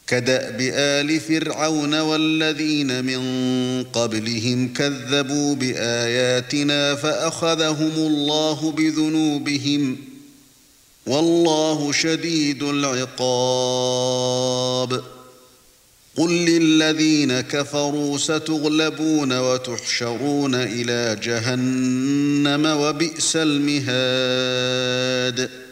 كدأب آل فرعون والذين من قبلهم كذبوا بآياتنا فأخذهم الله بذنوبهم والله شديد العقاب قل للذين كفروا ستغلبون وتحشرون إلى جهنم وبئس المهاد